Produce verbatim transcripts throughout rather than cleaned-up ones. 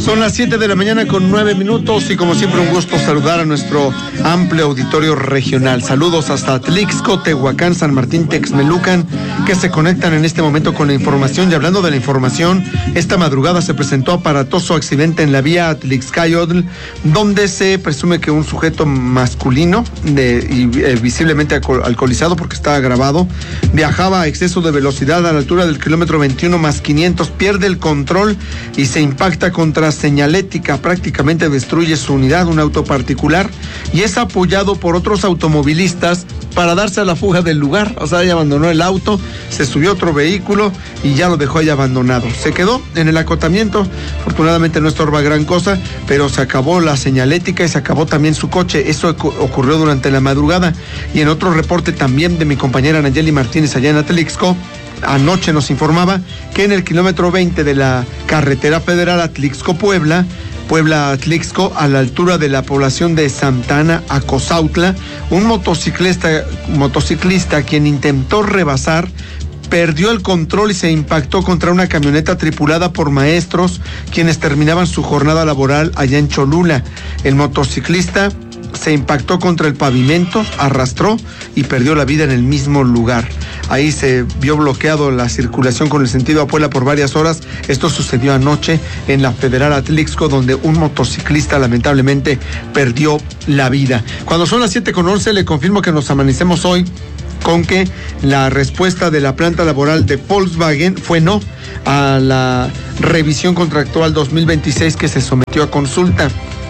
Son las siete de la mañana con nueve minutos y como siempre un gusto saludar a nuestro amplio auditorio regional. Saludos hasta Atlixco, Tehuacán, San Martín, Texmelucan, que se conectan en este momento con la información. Y hablando de la información, esta madrugada se presentó aparatoso accidente en la vía Atlixcayotl, donde se presume que un sujeto masculino de, y, eh, visiblemente alcoholizado, porque está grabado, viajaba a exceso de velocidad a la altura del kilómetro veintiuno más quinientos, pierde el control y se impacta contra señalética, prácticamente destruye su unidad, un auto particular, y es apoyado por otros automovilistas para darse a la fuga del lugar. O sea, ella abandonó el auto, se subió a otro vehículo y ya lo dejó ahí abandonado. Se quedó en el acotamiento, afortunadamente no estorba gran cosa, pero se acabó la señalética y se acabó también su coche. Eso ocurrió durante la madrugada. Y en otro reporte también de mi compañera Nayeli Martínez allá en Atlixco, anoche nos informaba que en el kilómetro veinte de la carretera federal Atlixco-Puebla, Puebla-Atlixco, a la altura de la población de Santa Ana, Acozautla, un motociclista, motociclista quien intentó rebasar, perdió el control y se impactó contra una camioneta tripulada por maestros quienes terminaban su jornada laboral allá en Cholula. El motociclista se impactó contra el pavimento, arrastró y perdió la vida en el mismo lugar. Ahí se vio bloqueado la circulación con el sentido a Puebla por varias horas. Esto sucedió anoche en la Federal Atlixco, donde un motociclista lamentablemente perdió la vida. Cuando son las siete con once, le confirmo que nos amanecemos hoy con que la respuesta de la planta laboral de Volkswagen fue no a la revisión contractual dos mil veintiséis que se sometió a consulta.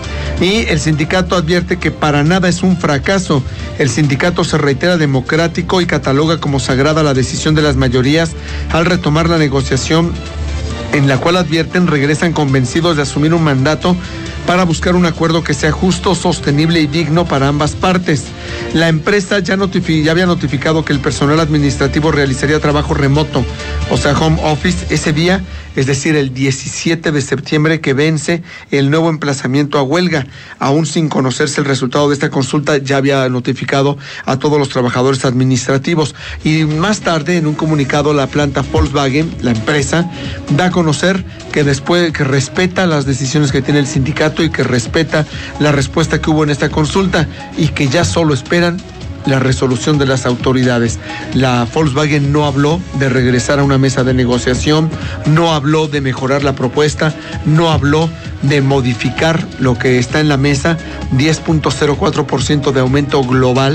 Y el sindicato advierte que para nada es un fracaso. El sindicato se reitera democrático y cataloga como sagrada la decisión de las mayorías al retomar la negociación, en la cual advierten regresan convencidos de asumir un mandato para buscar un acuerdo que sea justo, sostenible y digno para ambas partes. La empresa ya, notific- ya había notificado que el personal administrativo realizaría trabajo remoto, o sea, home office, ese día, es decir, el diecisiete de septiembre, que vence el nuevo emplazamiento a huelga. Aún sin conocerse el resultado de esta consulta, ya había notificado a todos los trabajadores administrativos. Y más tarde, en un comunicado, la planta Volkswagen, la empresa, da a conocer que después que respeta las decisiones que tiene el sindicato y que respeta la respuesta que hubo en esta consulta y que ya solo esperan la resolución de las autoridades. La Volkswagen no habló de regresar a una mesa de negociación, no habló de mejorar la propuesta, no habló de modificar lo que está en la mesa, diez punto cero cuatro por ciento de aumento global,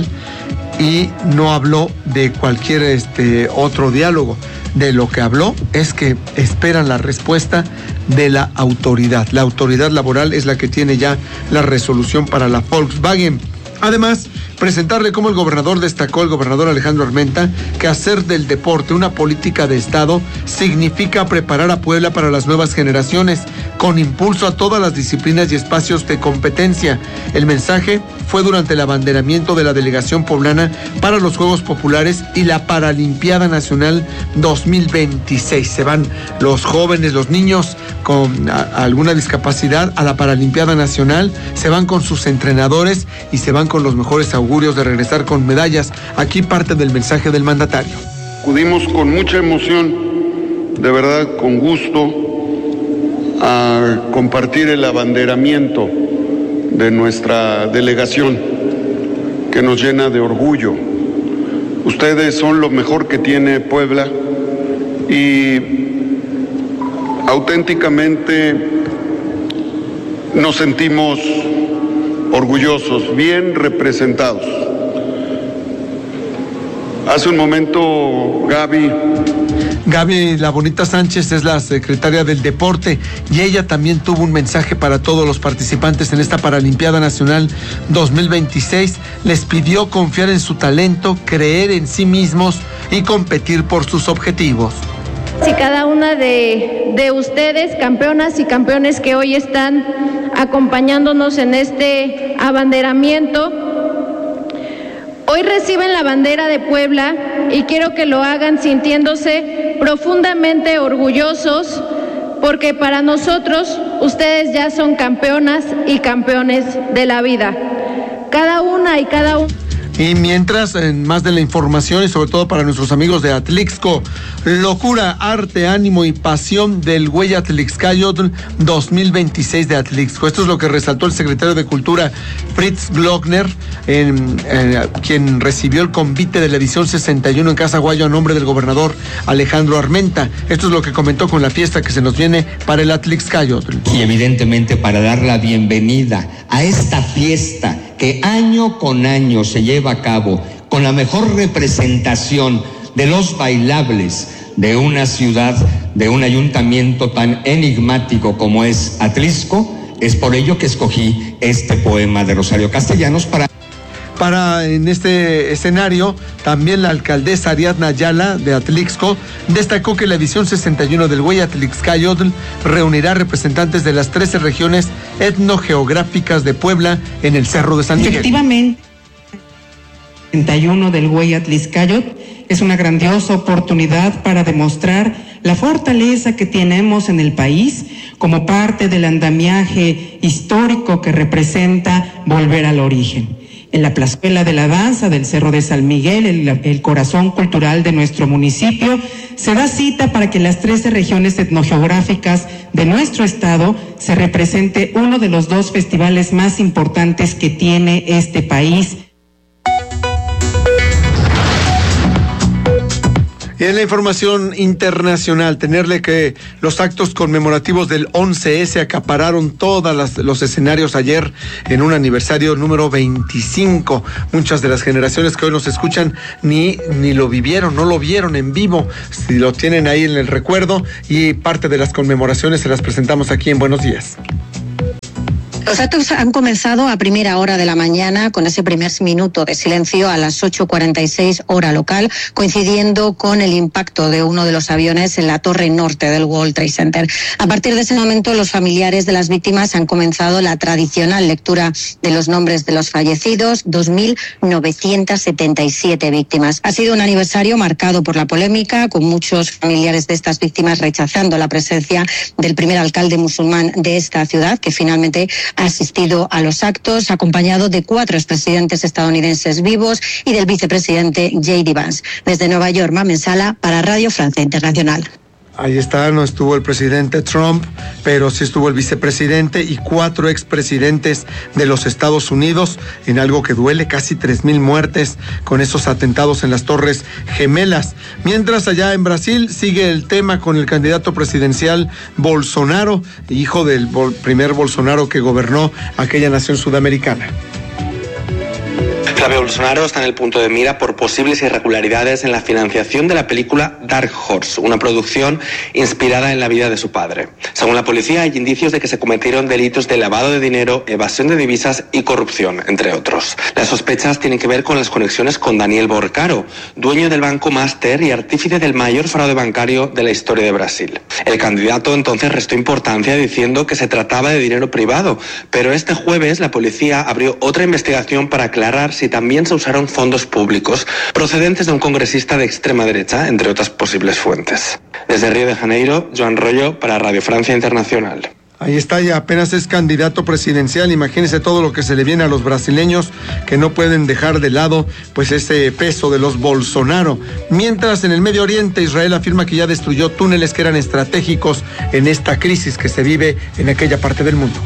y no habló de cualquier este otro diálogo. De lo que habló es que esperan la respuesta de la autoridad. La autoridad laboral es la que tiene ya la resolución para la Volkswagen. Además, presentarle cómo el gobernador destacó, el gobernador Alejandro Armenta, que hacer del deporte una política de Estado significa preparar a Puebla para las nuevas generaciones, con impulso a todas las disciplinas y espacios de competencia. El mensaje fue durante el abanderamiento de la delegación poblana para los Juegos Populares y la Paralimpiada Nacional dos mil veintiséis. Se van los jóvenes, los niños con a, a alguna discapacidad a la Paralimpiada Nacional, se van con sus entrenadores y se van con los mejores augurios de regresar con medallas. Aquí parte del mensaje del mandatario. Acudimos con mucha emoción, de verdad con gusto, a compartir el abanderamiento de nuestra delegación, que nos llena de orgullo. Ustedes son lo mejor que tiene Puebla y auténticamente nos sentimos orgullosos, bien representados. Hace un momento Gaby... Gaby La Bonita Sánchez es la secretaria del Deporte y ella también tuvo un mensaje para todos los participantes en esta Paralimpiada Nacional dos mil veintiséis. Les pidió confiar en su talento, creer en sí mismos y competir por sus objetivos. Y cada una de, de ustedes, campeonas y campeones que hoy están acompañándonos en este abanderamiento, hoy reciben la bandera de Puebla y quiero que lo hagan sintiéndose profundamente orgullosos, porque para nosotros ustedes ya son campeonas y campeones de la vida. Cada una y cada uno. Y mientras, en más de la información y sobre todo para nuestros amigos de Atlixco, locura, arte, ánimo y pasión del Güey Atlixcayotl dos mil veintiséis de Atlixco. Esto es lo que resaltó el secretario de Cultura, Fritz Glockner, en, en, quien recibió el convite de la edición sesenta y uno en Casa Guayo a nombre del gobernador Alejandro Armenta. Esto es lo que comentó con la fiesta que se nos viene para el Atlixcayotl. Y evidentemente para dar la bienvenida a esta fiesta que año con año se lleva a cabo con la mejor representación de los bailables de una ciudad, de un ayuntamiento tan enigmático como es Atlixco, es por ello que escogí este poema de Rosario Castellanos para... Para en este escenario, también la alcaldesa Ariadna Ayala de Atlixco destacó que la edición sesenta y uno del Güey Atlixcayotl reunirá representantes de las trece regiones etnogeográficas de Puebla en el Cerro de San Miguel. Efectivamente, el sesenta y uno del Güey Atlixcayotl es una grandiosa oportunidad para demostrar la fortaleza que tenemos en el país como parte del andamiaje histórico que representa volver al origen. En la plazuela de la danza del Cerro de San Miguel, el, el corazón cultural de nuestro municipio, se da cita para que en las trece regiones etnogeográficas de nuestro estado se represente uno de los dos festivales más importantes que tiene este país. Y en la información internacional, tenerle que los actos conmemorativos del once ese acapararon todos los escenarios ayer en un aniversario número veinticinco. Muchas de las generaciones que hoy nos escuchan ni, ni lo vivieron, no lo vieron en vivo. Si lo tienen ahí en el recuerdo, y parte de las conmemoraciones se las presentamos aquí en Buenos Días. Los actos han comenzado a primera hora de la mañana con ese primer minuto de silencio a las ocho cuarenta y seis hora local, coincidiendo con el impacto de uno de los aviones en la torre norte del World Trade Center. A partir de ese momento, los familiares de las víctimas han comenzado la tradicional lectura de los nombres de los fallecidos, dos mil novecientas setenta y siete víctimas. Ha sido un aniversario marcado por la polémica, con muchos familiares de estas víctimas rechazando la presencia del primer alcalde musulmán de esta ciudad, que finalmente ha asistido a los actos, acompañado de cuatro expresidentes estadounidenses vivos y del vicepresidente J D Vance. Desde Nueva York, Mamen Sala, para Radio Francia Internacional. Ahí está, no estuvo el presidente Trump, pero sí estuvo el vicepresidente y cuatro expresidentes de los Estados Unidos, en algo que duele, casi tres mil muertes con esos atentados en las Torres Gemelas. Mientras allá en Brasil sigue el tema con el candidato presidencial Bolsonaro, hijo del bol- primer Bolsonaro que gobernó aquella nación sudamericana. Flavio Bolsonaro está en el punto de mira por posibles irregularidades en la financiación de la película Dark Horse, una producción inspirada en la vida de su padre. Según la policía, hay indicios de que se cometieron delitos de lavado de dinero, evasión de divisas y corrupción, entre otros. Las sospechas tienen que ver con las conexiones con Daniel Borcaro, dueño del Banco Master y artífice del mayor fraude bancario de la historia de Brasil. El candidato entonces restó importancia diciendo que se trataba de dinero privado, pero este jueves la policía abrió otra investigación para aclarar si también se usaron fondos públicos procedentes de un congresista de extrema derecha, entre otras posibles fuentes. Desde Río de Janeiro, Joan Rollo para Radio Francia Internacional. Ahí está, ya apenas es candidato presidencial. Imagínense todo lo que se le viene a los brasileños, que no pueden dejar de lado pues ese peso de los Bolsonaro. Mientras en el Medio Oriente, Israel afirma que ya destruyó túneles que eran estratégicos en esta crisis que se vive en aquella parte del mundo.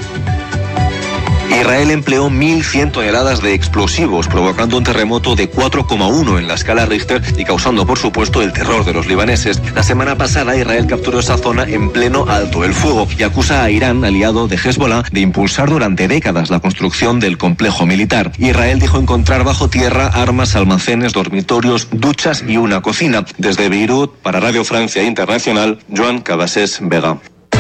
Israel empleó mil cien toneladas de explosivos, provocando un terremoto de cuatro coma uno en la escala Richter y causando, por supuesto, el terror de los libaneses. La semana pasada, Israel capturó esa zona en pleno alto el fuego y acusa a Irán, aliado de Hezbollah, de impulsar durante décadas la construcción del complejo militar. Israel dijo encontrar bajo tierra armas, almacenes, dormitorios, duchas y una cocina. Desde Beirut, para Radio Francia Internacional, Joan Cabasés Vega.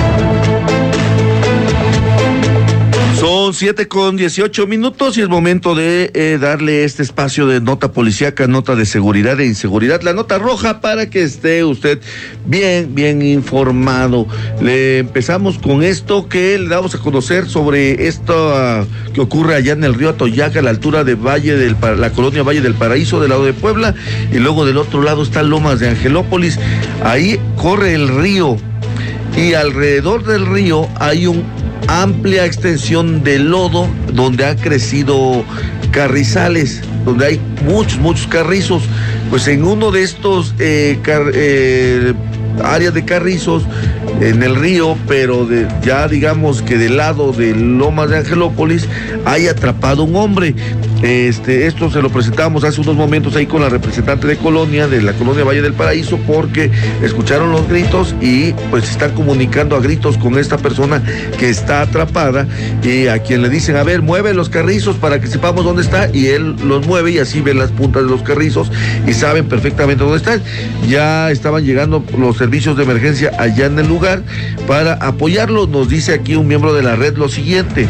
Son siete con dieciocho minutos y es momento de eh, darle este espacio de nota policíaca, nota de seguridad e inseguridad, la nota roja, para que esté usted bien, bien informado. Le empezamos con esto que le damos a conocer sobre esto uh, que ocurre allá en el río Atoyac, a la altura de Valle del la colonia Valle del Paraíso, del lado de Puebla, y luego del otro lado está Lomas de Angelópolis. Ahí corre el río y alrededor del río hay un amplia extensión de lodo donde han crecido carrizales. donde hay muchos, muchos carrizos. Pues en uno de estos eh, car, eh, áreas de carrizos, en el río, pero de, ya digamos que del lado de Lomas de Angelópolis, hay atrapado un hombre. Este, esto se lo presentamos hace unos momentos ahí con la representante de Colonia, de la Colonia Valle del Paraíso, porque escucharon los gritos y pues están comunicando a gritos con esta persona que está atrapada, y a quien le dicen, a ver, mueve los carrizos para que sepamos dónde está, y él los mueve y así ven las puntas de los carrizos y saben perfectamente dónde están. Ya estaban llegando los servicios de emergencia allá en el lugar para apoyarlo. Nos dice aquí un miembro de la red lo siguiente.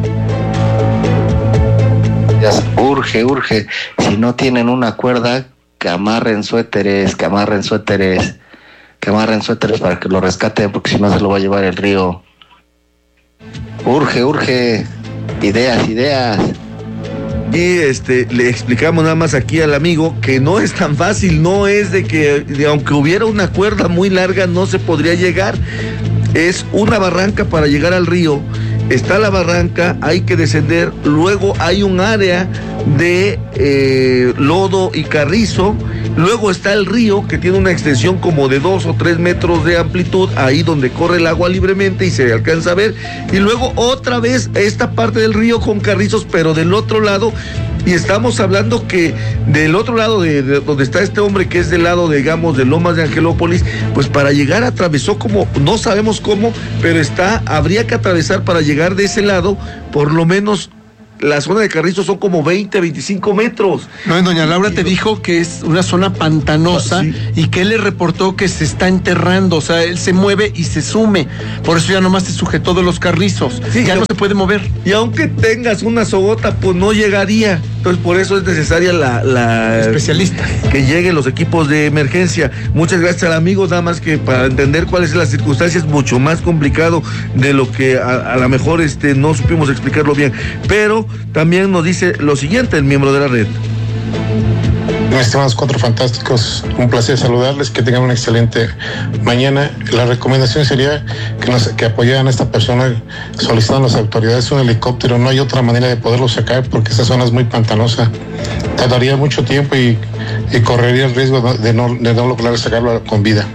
Urge, urge, si no tienen una cuerda, que amarren suéteres, que amarren suéteres, que amarren suéteres para que lo rescaten, porque si no se lo va a llevar el río. Urge, urge, ideas, ideas. Y este, le explicamos nada más aquí al amigo que no es tan fácil, no es de que, de, aunque hubiera una cuerda muy larga, no se podría llegar. Es una barranca para llegar al río. Está la barranca, hay que descender, luego hay un área de eh, lodo y carrizo, luego está el río que tiene una extensión como de dos o tres metros de amplitud, ahí donde corre el agua libremente y se alcanza a ver, y luego otra vez esta parte del río con carrizos, pero del otro lado. Y estamos hablando que del otro lado de, de donde está este hombre, que es del lado, digamos, de Lomas de Angelópolis, pues para llegar atravesó como, no sabemos cómo, pero está, habría que atravesar para llegar de ese lado, por lo menos la zona de Carrizo son como veinte, veinticinco metros. No, doña Laura te dijo que es una zona pantanosa, sí, y que él le reportó que se está enterrando, o sea, él se mueve y se sume, por eso ya nomás se sujetó de los carrizos, sí, ya no se puede mover. Y aunque tengas una sogota, pues no llegaría. Entonces por eso es necesaria la, la especialista, que lleguen los equipos de emergencia. Muchas gracias al amigo, nada más que para entender cuáles son las circunstancias, mucho más complicado de lo que a, a lo mejor este, no supimos explicarlo bien. Pero también nos dice lo siguiente el miembro de la red. Estimados Cuatro Fantásticos, un placer saludarles, que tengan una excelente mañana. La recomendación sería que, nos, que apoyaran a esta persona, solicitando a las autoridades un helicóptero. No hay otra manera de poderlo sacar porque esta zona es muy pantanosa. Tardaría mucho tiempo y, y correría el riesgo de no, de no lograr sacarlo con vida.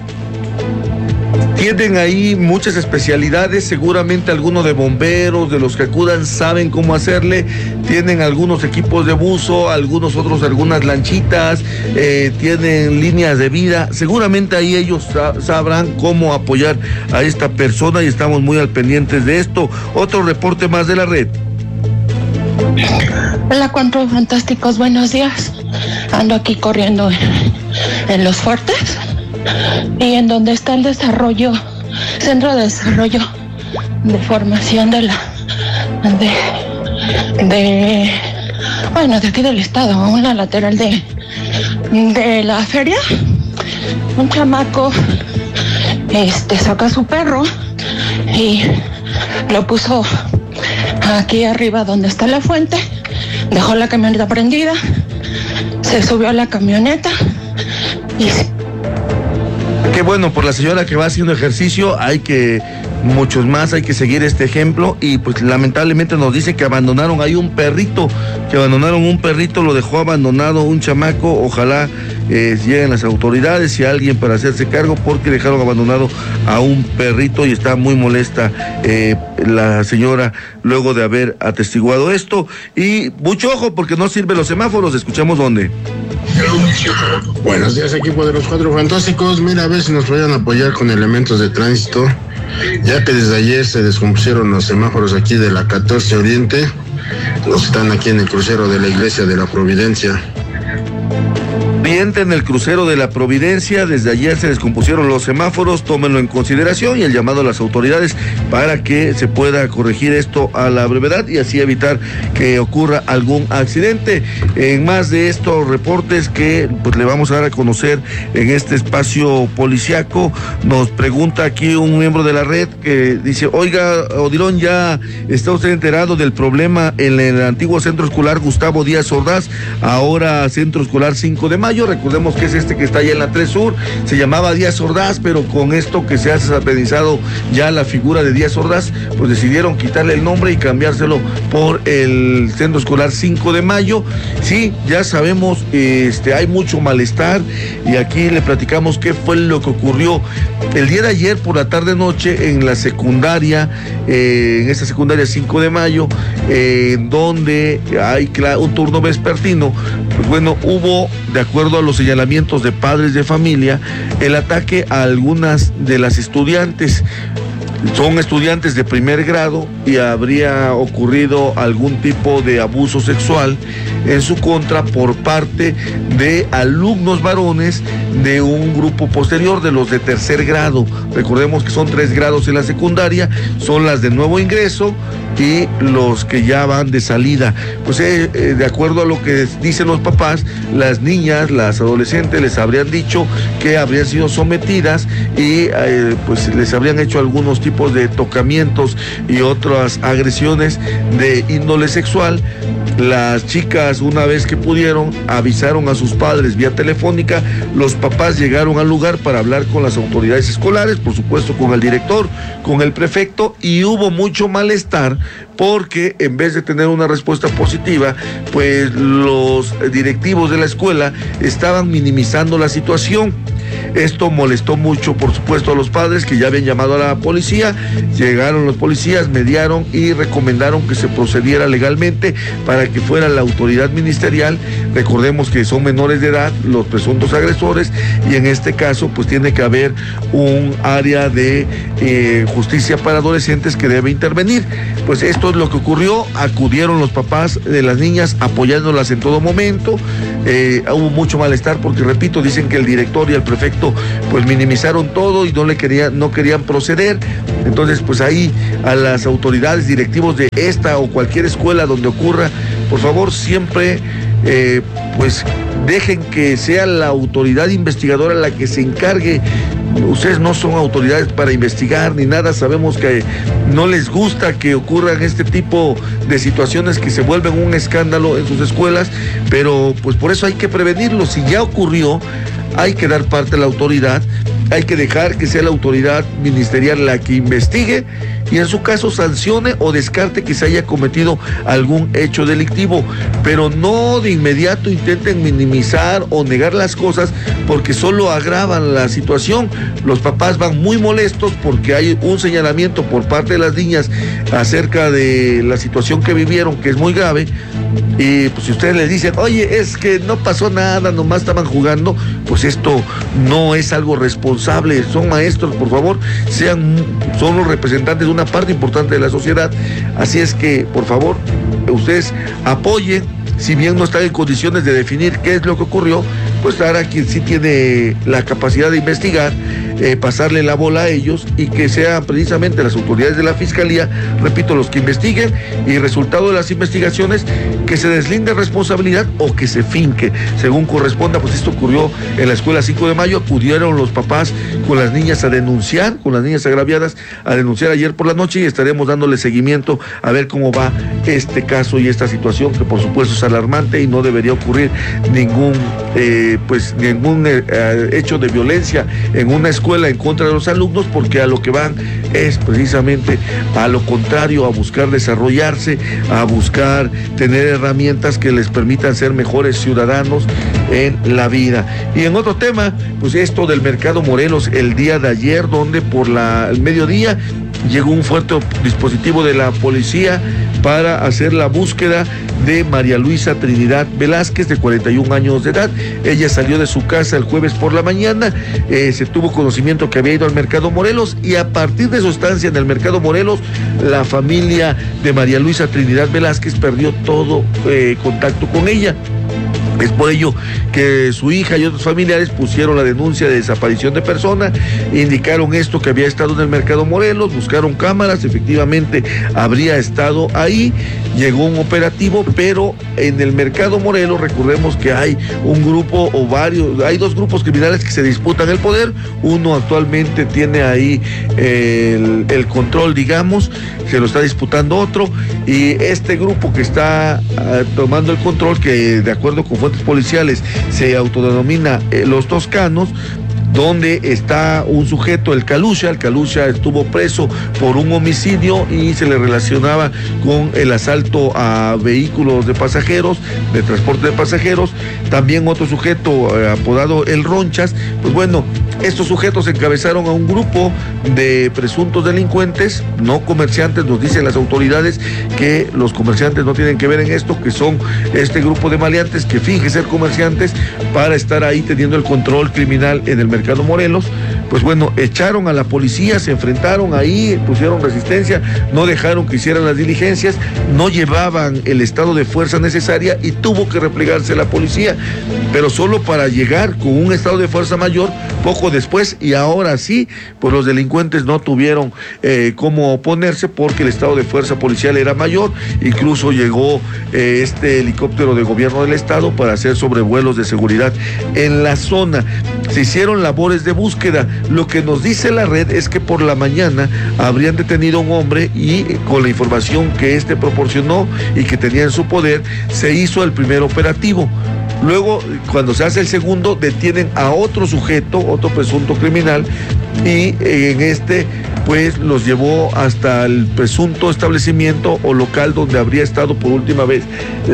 Tienen ahí muchas especialidades, seguramente algunos de bomberos, de los que acudan, saben cómo hacerle. Tienen algunos equipos de buzo, algunos otros, algunas lanchitas, eh, tienen líneas de vida. Seguramente ahí ellos sa- sabrán cómo apoyar a esta persona y estamos muy al pendientes de esto. Otro reporte más de la red. Hola, Cuatro Fantásticos, buenos días. Ando aquí corriendo en, en Los Fuertes, y en donde está el desarrollo, centro de desarrollo de formación de la, de, de, bueno, de aquí del estado, una lateral de, de la feria. Un chamaco, este, saca a su perro y lo puso aquí arriba donde está la fuente, dejó la camioneta prendida, se subió a la camioneta y Qué bueno por la señora que va haciendo ejercicio, hay que, muchos más, hay que seguir este ejemplo. Y pues lamentablemente nos dice que abandonaron ahí un perrito, que abandonaron un perrito, lo dejó abandonado un chamaco. Ojalá eh, lleguen las autoridades y alguien para hacerse cargo, porque dejaron abandonado a un perrito y está muy molesta eh, la señora luego de haber atestiguado esto. Y mucho ojo porque no sirven los semáforos. Escuchamos dónde. Buenos días, equipo de los Cuatro Fantásticos. Mira, a ver si nos pueden apoyar con elementos de tránsito, ya que desde ayer se descompusieron los semáforos aquí de la catorce Oriente. Los están aquí en el crucero de la Iglesia de la Providencia. En el crucero de la Providencia, desde ayer se descompusieron los semáforos, tómenlo en consideración, y el llamado a las autoridades para que se pueda corregir esto a la brevedad y así evitar que ocurra algún accidente. En más de estos reportes que pues le vamos a dar a conocer en este espacio policiaco, nos pregunta aquí un miembro de la red que dice: oiga, Odilon, ¿ya está usted enterado del problema en el antiguo centro escolar Gustavo Díaz Ordaz, ahora centro escolar cinco de mayo? Mayo, recordemos que es este que está allá en la tres Sur, se llamaba Díaz Ordaz, pero con esto que se ha satanizado ya la figura de Díaz Ordaz, pues decidieron quitarle el nombre y cambiárselo por el Centro Escolar cinco de Mayo. Sí, ya sabemos, este, hay mucho malestar y aquí le platicamos qué fue lo que ocurrió el día de ayer por la tarde noche en la secundaria, eh, en esta secundaria cinco de Mayo, eh, donde hay un turno vespertino. Pues bueno, hubo, de acuerdo a los señalamientos de padres de familia, el ataque a algunas de las estudiantes. Son estudiantes de primer grado y habría ocurrido algún tipo de abuso sexual en su contra por parte de alumnos varones de un grupo posterior, de los de tercer grado. Recordemos que son tres grados en la secundaria, son las de nuevo ingreso y los que ya van de salida. Pues eh, eh, de acuerdo a lo que dicen los papás, las niñas, las adolescentes les habrían dicho que habrían sido sometidas y eh, pues les habrían hecho algunos tipos de tocamientos y otras agresiones de índole sexual. Las chicas, una vez que pudieron, avisaron a sus padres vía telefónica. Los papás llegaron al lugar para hablar con las autoridades escolares, por supuesto con el director, con el prefecto, y hubo mucho malestar porque en vez de tener una respuesta positiva, pues los directivos de la escuela estaban minimizando la situación. Esto molestó mucho, por supuesto, a los padres, que ya habían llamado a la policía. Llegaron los policías, mediaron y recomendaron que se procediera legalmente para que fuera la autoridad ministerial. Recordemos que son menores de edad los presuntos agresores y en este caso pues tiene que haber un área de eh, justicia para adolescentes que debe intervenir. Pues esto es lo que ocurrió. Acudieron los papás de las niñas apoyándolas en todo momento. Eh, hubo mucho malestar porque, repito, dicen que el director y el prefecto pues minimizaron todo y no le querían, no querían proceder. Entonces pues ahí a las autoridades, directivos de esta o cualquier escuela donde ocurra, por favor siempre eh, pues dejen que sea la autoridad investigadora la que se encargue. Ustedes no son autoridades para investigar ni nada. Sabemos que no les gusta que ocurran este tipo de situaciones que se vuelven un escándalo en sus escuelas, pero pues por eso hay que prevenirlo. Si ya ocurrió, hay que dar parte a la autoridad, hay que dejar que sea la autoridad ministerial la que investigue y en su caso sancione o descarte que se haya cometido algún hecho delictivo, pero no de inmediato intenten minimizar o negar las cosas porque solo agravan la situación. Los papás van muy molestos porque hay un señalamiento por parte de las niñas acerca de la situación que vivieron, que es muy grave. Y pues si ustedes les dicen, oye, es que no pasó nada, nomás estaban jugando, pues esto no es algo responsable. Son maestros, por favor, sean, son los representantes de una parte importante de la sociedad. Así es que, por favor, ustedes apoyen. Si bien no están en condiciones de definir qué es lo que ocurrió, pues ahora quien sí tiene la capacidad de investigar, eh, pasarle la bola a ellos y que sean precisamente las autoridades de la Fiscalía, repito, los que investiguen y resultado de las investigaciones que se deslinde responsabilidad o que se finque, según corresponda. Pues esto ocurrió en la escuela cinco de Mayo, acudieron los papás con las niñas a denunciar, con las niñas agraviadas, a denunciar ayer por la noche y estaremos dándole seguimiento a ver cómo va este caso y esta situación que por supuesto es alarmante y no debería ocurrir ningún eh, pues ningún eh, hecho de violencia en una escuela en contra de los alumnos, porque a lo que van es precisamente a lo contrario, a buscar desarrollarse, a buscar tener herramientas que les permitan ser mejores ciudadanos en la vida. Y en otro tema, pues esto del Mercado Morelos el día de ayer, donde por la, el mediodía llegó un fuerte dispositivo de la policía para hacer la búsqueda de María Luisa Trinidad Velázquez, de cuarenta y un años de edad. Ella salió de su casa el jueves por la mañana, eh, se tuvo conocimiento que había ido al Mercado Morelos y a partir de su estancia en el Mercado Morelos, la familia de María Luisa Trinidad Velázquez perdió todo eh, contacto con ella. Es por ello que su hija y otros familiares pusieron la denuncia de desaparición de persona, indicaron esto, que había estado en el Mercado Morelos, buscaron cámaras, efectivamente habría estado ahí, llegó un operativo, pero en el Mercado Morelos recordemos que hay un grupo o varios, hay dos grupos criminales que se disputan el poder, uno actualmente tiene ahí el, el control, digamos, se lo está disputando otro, y este grupo que está uh, tomando el control, que de acuerdo con fuentes fuerzas policiales se autodenomina eh, Los Toscanos, donde está un sujeto, el Calucha. El Calucha estuvo preso por un homicidio y se le relacionaba con el asalto a vehículos de pasajeros, de transporte de pasajeros. También otro sujeto eh, apodado El Ronchas. Pues bueno, estos sujetos encabezaron a un grupo de presuntos delincuentes, no comerciantes. Nos dicen las autoridades que los comerciantes no tienen que ver en esto, que son este grupo de maleantes que finge ser comerciantes para estar ahí teniendo el control criminal en el mercado Morelos. Pues bueno, echaron a la policía, se enfrentaron ahí, pusieron resistencia, no dejaron que hicieran las diligencias, no llevaban el estado de fuerza necesaria y tuvo que replegarse la policía, pero solo para llegar con un estado de fuerza mayor poco después, y ahora sí, pues los delincuentes no tuvieron eh, cómo oponerse porque el estado de fuerza policial era mayor. Incluso llegó eh, este helicóptero de gobierno del estado para hacer sobrevuelos de seguridad en la zona. Se hicieron labores de búsqueda. Lo que nos dice la red es que por la mañana habrían detenido a un hombre y con la información que este proporcionó y que tenía en su poder, se hizo el primer operativo. Luego, cuando se hace el segundo, detienen a otro sujeto, otro presunto criminal, y en este, pues, los llevó hasta el presunto establecimiento o local donde habría estado por última vez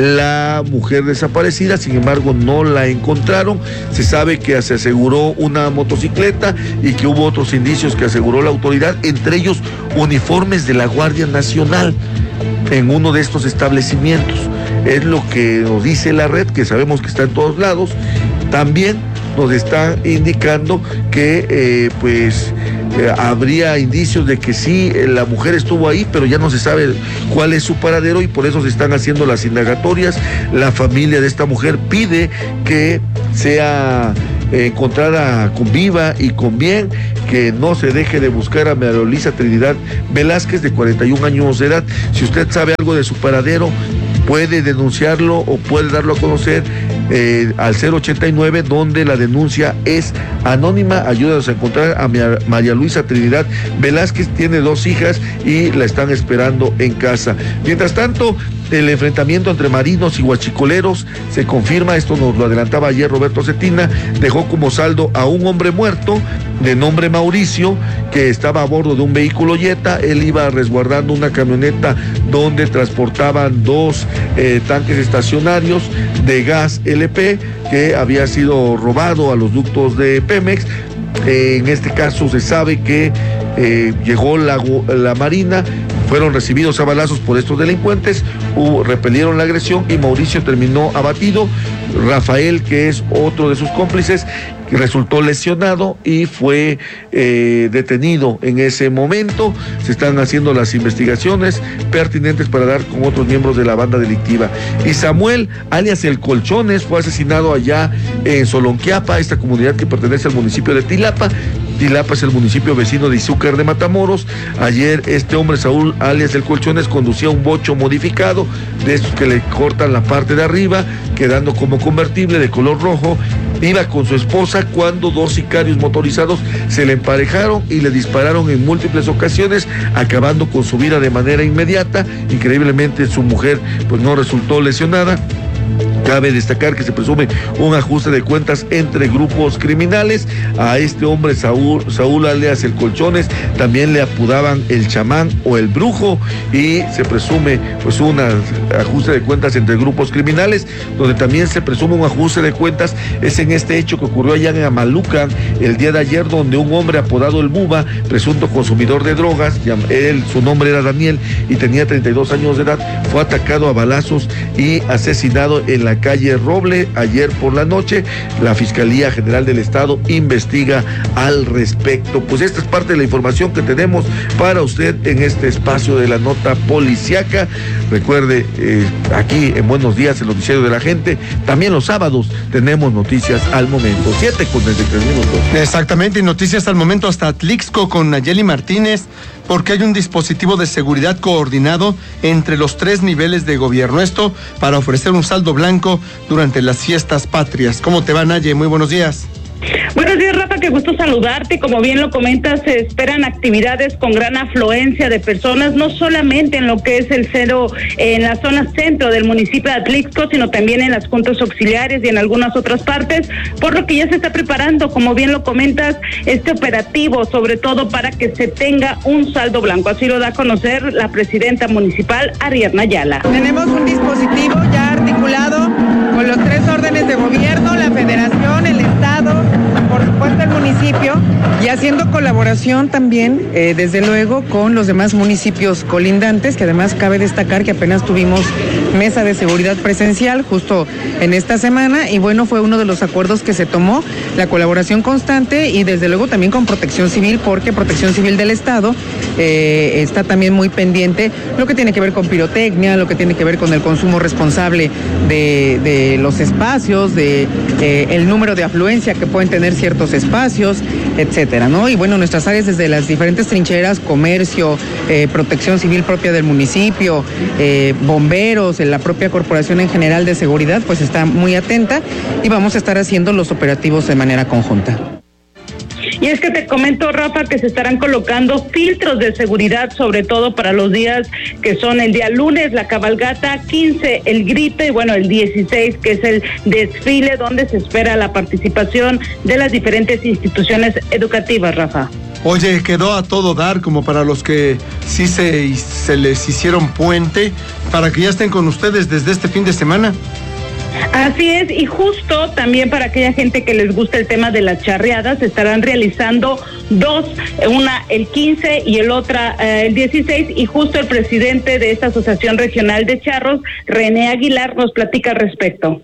la mujer desaparecida. Sin embargo, no la encontraron. Se sabe que se aseguró una motocicleta y que hubo otros indicios que aseguró la autoridad, entre ellos uniformes de la Guardia Nacional en uno de estos establecimientos. Es lo que nos dice la red, que sabemos que está en todos lados. También nos está indicando que eh, pues eh, habría indicios de que sí, eh, la mujer estuvo ahí, pero ya no se sabe cuál es su paradero y por eso se están haciendo las indagatorias. La familia de esta mujer pide que sea eh, encontrada con viva y con bien, que no se deje de buscar a María Luisa Trinidad Velázquez, de cuarenta y un años de edad. Si usted sabe algo de su paradero, puede denunciarlo o puede darlo a conocer eh, al cero ochenta y nueve, donde la denuncia es anónima. Ayúdanos a encontrar a María Luisa Trinidad Velázquez. Tiene dos hijas y la están esperando en casa. Mientras tanto, el enfrentamiento entre marinos y huachicoleros se confirma. Esto nos lo adelantaba ayer Roberto Cetina. Dejó como saldo a un hombre muerto de nombre Mauricio, que estaba a bordo de un vehículo Jetta. Él iba resguardando una camioneta donde transportaban dos eh, tanques estacionarios de gas L P que había sido robado a los ductos de Pemex. Eh, en este caso se sabe que eh, llegó la, la Marina, fueron recibidos a balazos por estos delincuentes, hubo, repelieron la agresión y Mauricio terminó abatido. Rafael, que es otro de sus cómplices, resultó lesionado y fue eh, detenido en ese momento. Se están haciendo las investigaciones pertinentes para dar con otros miembros de la banda delictiva. Y Samuel, alias El Colchones, fue asesinado allá en Solonquiapa, esta comunidad que pertenece al municipio de Tilapa. Tilapa es el municipio vecino de Izúcar de Matamoros. Ayer este hombre, Saúl, alias El Colchones, conducía un bocho modificado, de estos que le cortan la parte de arriba, quedando como convertible de color rojo. Iba con su esposa cuando dos sicarios motorizados se le emparejaron y le dispararon en múltiples ocasiones, acabando con su vida de manera inmediata. Increíblemente su mujer pues no resultó lesionada. Cabe destacar que se presume un ajuste de cuentas entre grupos criminales. A este hombre, Saúl, Saúl alias El Colchones, también le apodaban el chamán o el brujo, y se presume pues un ajuste de cuentas entre grupos criminales. Donde también se presume un ajuste de cuentas es en este hecho que ocurrió allá en Amalucan el día de ayer, donde un hombre apodado El Buba, presunto consumidor de drogas, él, su nombre era Daniel y tenía treinta y dos años de edad, fue atacado a balazos y asesinado en la calle Roble ayer por la noche. La Fiscalía General del Estado investiga al respecto. Pues esta es parte de la información que tenemos para usted en este espacio de la nota policiaca. Recuerde, eh, aquí en Buenos Días, el noticiero de la gente, también los sábados tenemos noticias al momento. siete con treinta y tres minutos. Exactamente, y noticias al momento hasta Atlixco con Nayeli Martínez, porque hay un dispositivo de seguridad coordinado entre los tres niveles de gobierno. Esto para ofrecer un saldo blanco durante las fiestas patrias. ¿Cómo te va, Naye? Muy buenos días. Buenos días, Rafa, qué gusto saludarte. Como bien lo comentas, se esperan actividades con gran afluencia de personas, no solamente en lo que es el cero, en la zona centro del municipio de Atlixco, sino también en las juntas auxiliares y en algunas otras partes, por lo que ya se está preparando, como bien lo comentas, este operativo, sobre todo para que se tenga un saldo blanco. Así lo da a conocer la presidenta municipal, Ariadna Ayala. Tenemos un dispositivo ya articulado con los tres órdenes de gobierno, la federación, el estado, por supuesto el municipio, y haciendo colaboración también, eh, desde luego, con los demás municipios colindantes, que además cabe destacar que apenas tuvimos mesa de seguridad presencial justo en esta semana, y bueno, fue uno de los acuerdos que se tomó, la colaboración constante y desde luego también con Protección Civil, porque Protección Civil del Estado eh, está también muy pendiente lo que tiene que ver con pirotecnia, lo que tiene que ver con el consumo responsable de, de los espacios, de eh, el número de afluencia que pueden tener ciertos espacios, etcétera, ¿no? Y bueno, nuestras áreas desde las diferentes trincheras, comercio, eh, Protección Civil propia del municipio, eh, bomberos, la propia corporación en general de seguridad, pues está muy atenta y vamos a estar haciendo los operativos de manera conjunta. Y es que te comento, Rafa, que se estarán colocando filtros de seguridad, sobre todo para los días que son el día lunes, la cabalgata, quince, el grito, y bueno, el dieciséis, que es el desfile, donde se espera la participación de las diferentes instituciones educativas, Rafa. Oye, quedó a todo dar, como para los que sí se, se les hicieron puente, para que ya estén con ustedes desde este fin de semana. Así es, y justo también para aquella gente que les gusta el tema de las charreadas, se estarán realizando dos, una el quince y el otra eh, el dieciséis, y justo el presidente de esta Asociación Regional de Charros, René Aguilar, nos platica al respecto.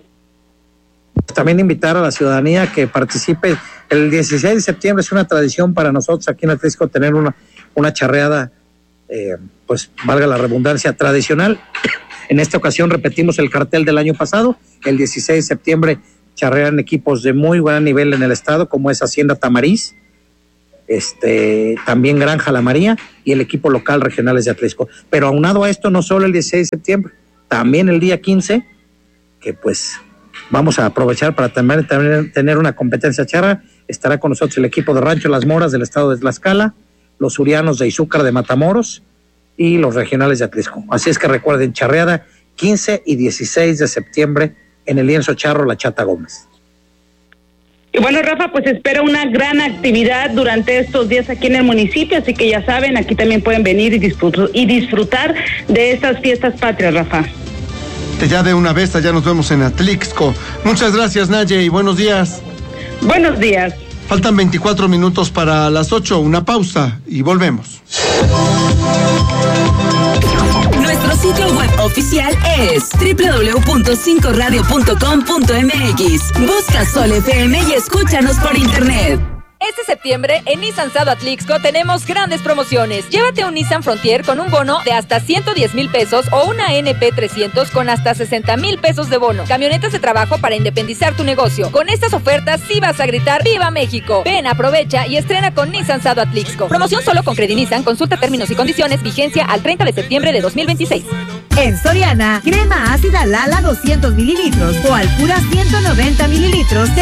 También invitar a la ciudadanía que participe. El dieciséis de septiembre es una tradición para nosotros aquí en Atlixco tener una, una charreada, eh, pues valga la redundancia, tradicional. En esta ocasión repetimos el cartel del año pasado. El dieciséis de septiembre charrean equipos de muy buen nivel en el estado, como es Hacienda Tamariz, este, también Granja La María y el equipo local Regionales de Atlixco. Pero aunado a esto, no solo el dieciséis de septiembre, también el día quince, que pues vamos a aprovechar para también, también tener una competencia charra. Estará con nosotros el equipo de Rancho Las Moras del estado de Tlaxcala, los Urianos de Izúcar de Matamoros y los Regionales de Atlixco. Así es que recuerden, charreada quince y dieciséis de septiembre en el lienzo charro La Chata Gómez. Y bueno, Rafa, pues espera una gran actividad durante estos días aquí en el municipio, así que ya saben, aquí también pueden venir y disfrutar, y disfrutar de estas fiestas patrias, Rafa. Ya de una vez, ya nos vemos en Atlixco. Muchas gracias, Naye, y buenos días. Buenos días. Faltan veinticuatro minutos para las ocho, una pausa y volvemos. Nuestro sitio web oficial es doble u doble u doble u punto cinco radio punto com punto m x. Busca Sol F M y escúchanos por internet. Este septiembre, en Nissan Sado Atlixco tenemos grandes promociones. Llévate un Nissan Frontier con un bono de hasta ciento diez mil pesos o una N P trescientos con hasta sesenta mil pesos de bono. Camionetas de trabajo para independizar tu negocio. Con estas ofertas sí vas a gritar ¡Viva México! Ven, aprovecha y estrena con Nissan Sado Atlixco. Promoción solo con Credit Nissan. Consulta términos y condiciones. Vigencia al treinta de septiembre de dos mil veintiséis. En Soriana, crema ácida Lala doscientos mililitros o Alpura ciento noventa mililitros de